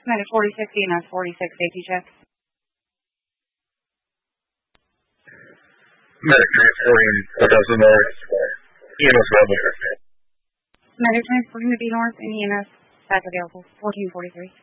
Medic 46, EMS 46, safety check. Medic transporting 1000 North, EMS available. Medic transporting to B North and EMS back available, 1443.